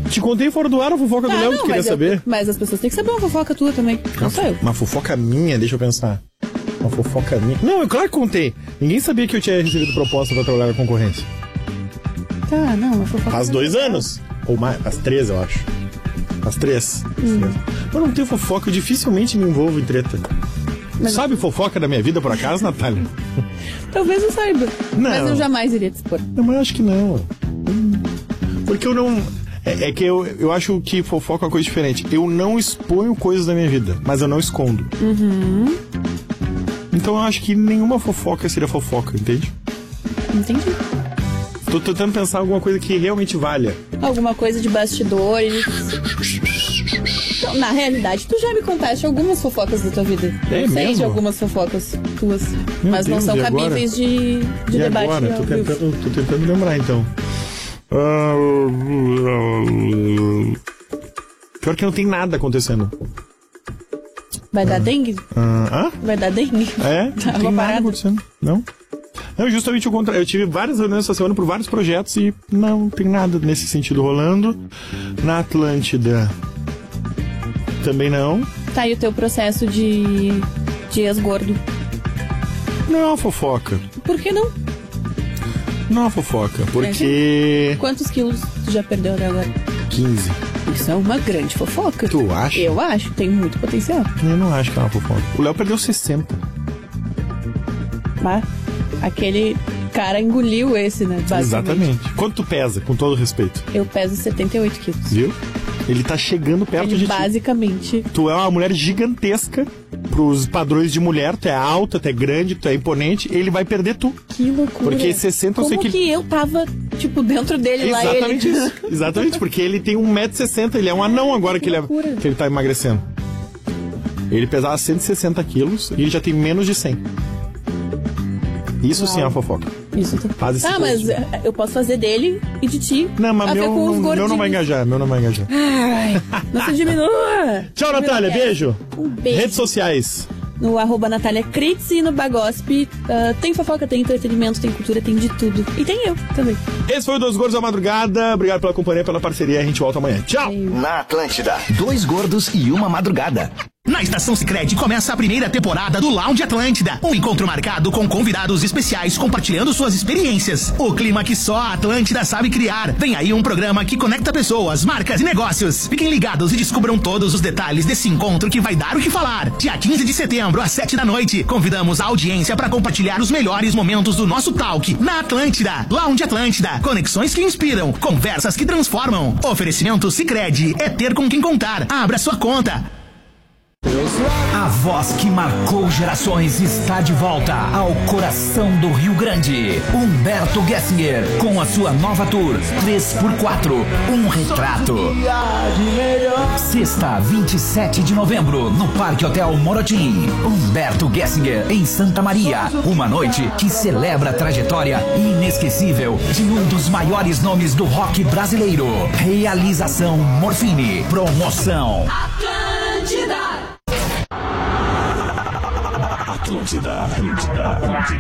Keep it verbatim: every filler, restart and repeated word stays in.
Te contei fora do ar a fofoca do ah, Léo não, que queria mas saber. Eu, mas as pessoas têm que saber uma fofoca tua também. Não sou eu. Uma fofoca minha, deixa eu pensar. Uma fofoca minha. Não, eu claro que contei. Ninguém sabia que eu tinha recebido proposta pra trabalhar na concorrência. Tá, não, uma fofoca. Faz dois anos. Ou mais, faz três, eu acho. Faz três. Hum. Eu não tenho fofoca, eu dificilmente me envolvo em treta. Mas... Sabe fofoca da minha vida, por acaso, Natália? Talvez eu saiba. Não. Mas eu jamais iria te expor. Não, mas eu acho que não. Porque eu não... É, é que eu, eu acho que fofoca é uma coisa diferente. Eu não exponho coisas da minha vida, mas eu não escondo. Uhum. Então eu acho que nenhuma fofoca seria fofoca, entende? Entendi. Tô tentando pensar alguma coisa que realmente valha. Alguma coisa de bastidores. Então, na realidade, tu já me contaste algumas fofocas da tua vida. É eu sei mesmo? de algumas fofocas tuas. Meu mas Deus, não são e agora? cabíveis de, de e debate. Agora? Tô tentando, tô tentando lembrar, então. Pior que não tem nada acontecendo. Vai dar dengue? Ah, Vai dar dengue? É? Tá, não tem nada parada. acontecendo. Não? Não, justamente o contrário. Eu tive várias reuniões essa semana por vários projetos e não tem nada nesse sentido rolando. Na Atlântida também não. Tá aí o teu processo de, de ex-gordo. Não é uma fofoca. Por que não? Não é uma fofoca, porque... Quantos quilos tu já perdeu até agora? quinze. Isso é uma grande fofoca. Tu acha? Eu acho, tem muito potencial. Eu não acho que é uma fofoca. O Léo perdeu sessenta. Mas aquele cara engoliu esse, né? Exatamente. Quanto tu pesa, com todo respeito? Eu peso setenta e oito quilos. Viu? Ele tá chegando perto Ele de basicamente... ti. Tu é uma mulher gigantesca pros padrões de mulher. Tu é alta, tu é grande, tu é imponente. Ele vai perder tu. Que loucura. Porque sessenta eu sei Como que... que eu tava, tipo, dentro dele lá? Exatamente ele... isso. Exatamente, porque ele tem um metro e sessenta. Ele é um anão agora que, que, ele é, que ele tá emagrecendo. Ele pesava cento e sessenta quilos e ele já tem menos de cem. Isso Uau. Sim é uma fofoca. Isso tá... Faz esse ah, mas coisa. Eu posso fazer dele e de ti. Não, mas meu, com os meu não vai engajar, meu não vai engajar. Ai, não se diminua. Tchau, Natália, beijo. Um beijo. Redes sociais. No arroba Natália Kritz e no Bagosp. Uh, tem fofoca, tem entretenimento, tem cultura, tem de tudo. E tem eu também. Esse foi o Dois Gordos à Madrugada. Obrigado pela companhia, pela parceria. A gente volta amanhã. Tchau. Ei. Na Atlântida, Dois Gordos e uma Madrugada. Na Estação Sicredi começa a primeira temporada do Lounge Atlântida. Um encontro marcado com convidados especiais compartilhando suas experiências. O clima que só a Atlântida sabe criar. Vem aí um programa que conecta pessoas, marcas e negócios. Fiquem ligados e descubram todos os detalhes desse encontro que vai dar o que falar. Dia quinze de setembro, às sete da noite. Convidamos a audiência para compartilhar os melhores momentos do nosso talk na Atlântida. Lounge Atlântida. Conexões que inspiram. Conversas que transformam. Oferecimento Sicredi. É ter com quem contar. Abra sua conta. A voz que marcou gerações está de volta ao coração do Rio Grande. Humberto Gessinger, com a sua nova tour três por quatro, um retrato. Sexta, vinte e sete de novembro, no Parque Hotel Morotim. Humberto Gessinger, em Santa Maria. Uma noite que celebra a trajetória inesquecível de um dos maiores nomes do rock brasileiro. Realização Morfine. Promoção Atlântida. Atlântida, Atlântida, Atlântida.